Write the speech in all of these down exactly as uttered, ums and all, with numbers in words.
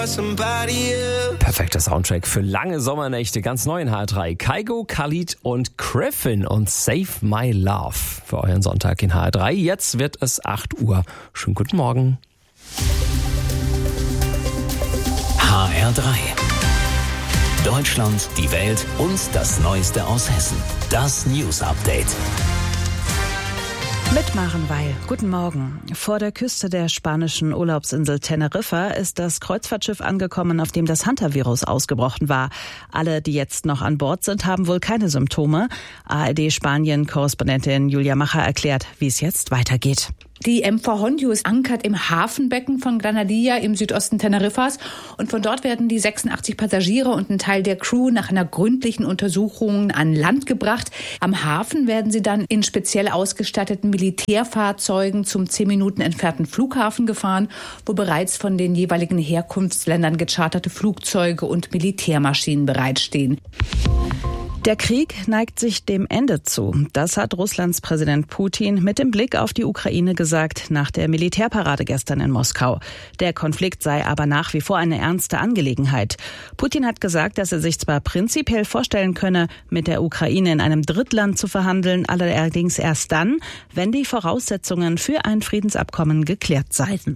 Perfekter Soundtrack für lange Sommernächte, ganz neu in H R drei. Kygo, Khalid und Griffin und Save My Love für euren Sonntag in H R drei. Jetzt wird es acht Uhr. Schönen guten Morgen. H R drei. Deutschland, die Welt und das Neueste aus Hessen. Das News Update. Mit Maren Weil. Guten Morgen. Vor der Küste der spanischen Urlaubsinsel Teneriffa ist das Kreuzfahrtschiff angekommen, auf dem das Hantavirus ausgebrochen war. Alle, die jetzt noch an Bord sind, haben wohl keine Symptome. A R D-Spanien-Korrespondentin Julia Macher erklärt, wie es jetzt weitergeht. Die M V Hondius ankert im Hafenbecken von Granadilla im Südosten Teneriffas und von dort werden die sechsundachtzig Passagiere und ein Teil der Crew nach einer gründlichen Untersuchung an Land gebracht. Am Hafen werden sie dann in speziell ausgestatteten Militärfahrzeugen zum zehn Minuten entfernten Flughafen gefahren, wo bereits von den jeweiligen Herkunftsländern gecharterte Flugzeuge und Militärmaschinen bereitstehen. Der Krieg neigt sich dem Ende zu. Das hat Russlands Präsident Putin mit dem Blick auf die Ukraine gesagt nach der Militärparade gestern in Moskau. Der Konflikt sei aber nach wie vor eine ernste Angelegenheit. Putin hat gesagt, dass er sich zwar prinzipiell vorstellen könne, mit der Ukraine in einem Drittland zu verhandeln, allerdings erst dann, wenn die Voraussetzungen für ein Friedensabkommen geklärt seien.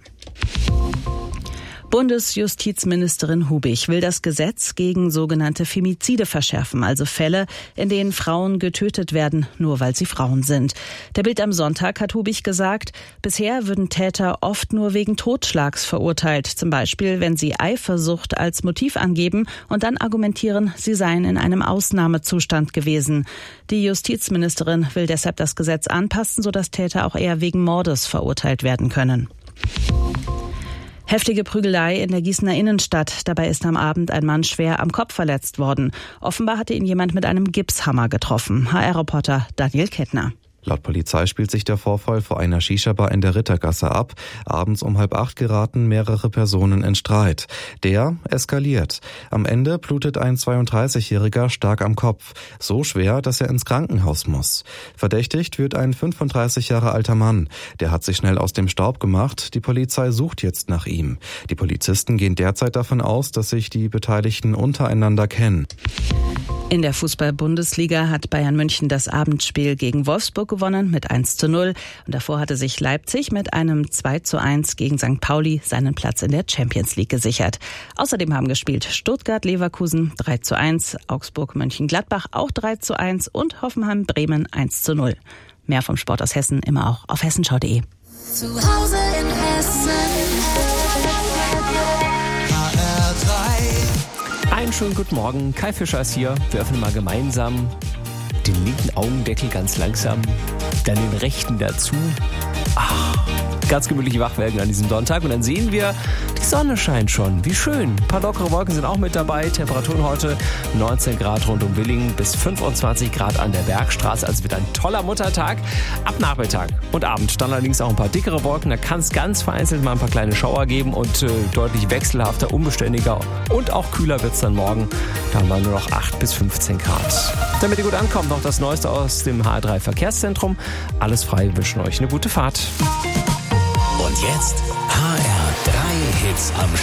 Bundesjustizministerin Hubig will das Gesetz gegen sogenannte Femizide verschärfen, also Fälle, in denen Frauen getötet werden, nur weil sie Frauen sind. Der Bild am Sonntag hat Hubig gesagt, bisher würden Täter oft nur wegen Totschlags verurteilt, zum Beispiel wenn sie Eifersucht als Motiv angeben und dann argumentieren, sie seien in einem Ausnahmezustand gewesen. Die Justizministerin will deshalb das Gesetz anpassen, sodass Täter auch eher wegen Mordes verurteilt werden können. Heftige Prügelei in der Gießener Innenstadt. Dabei ist am Abend ein Mann schwer am Kopf verletzt worden. Offenbar hatte ihn jemand mit einem Gipshammer getroffen. H R-Reporter Daniel Kettner. Laut Polizei spielt sich der Vorfall vor einer Shisha-Bar in der Rittergasse ab. Abends um halb acht geraten mehrere Personen in Streit. Der eskaliert. Am Ende blutet ein zweiunddreißigjähriger stark am Kopf. So schwer, dass er ins Krankenhaus muss. Verdächtigt wird ein fünfunddreißig Jahre alter Mann. Der hat sich schnell aus dem Staub gemacht. Die Polizei sucht jetzt nach ihm. Die Polizisten gehen derzeit davon aus, dass sich die Beteiligten untereinander kennen. In der Fußball-Bundesliga hat Bayern München das Abendspiel gegen Wolfsburg gewonnen mit eins zu null. Und davor hatte sich Leipzig mit einem zwei zu eins gegen Sankt Pauli seinen Platz in der Champions League gesichert. Außerdem haben gespielt Stuttgart-Leverkusen drei zu eins, Augsburg-Mönchengladbach auch drei zu eins und Hoffenheim-Bremen eins zu null. Mehr vom Sport aus Hessen immer auch auf hessenschau punkt de. Zu Hause in Hessen. H R drei. Einen schönen guten Morgen, Kai Fischer ist hier. Wir öffnen mal gemeinsam den linken Augendeckel ganz langsam, dann den rechten dazu. Ach, ganz gemütlich wach werden an diesem Sonntag und dann sehen wir, die Sonne scheint schon. Wie schön. Ein paar lockere Wolken sind auch mit dabei. Temperaturen heute neunzehn Grad rund um Willingen bis fünfundzwanzig Grad an der Bergstraße. Also wird ein toller Muttertag. Ab Nachmittag und Abend dann allerdings auch ein paar dickere Wolken. Da kann es ganz vereinzelt mal ein paar kleine Schauer geben und äh, deutlich wechselhafter, unbeständiger und auch kühler wird es dann morgen. Da haben wir nur noch acht bis fünfzehn Grad. Damit ihr gut ankommt, noch das Neueste aus dem H R drei Verkehrszentrum. Alles frei, wir wünschen euch eine gute Fahrt. Und jetzt H R drei Hits am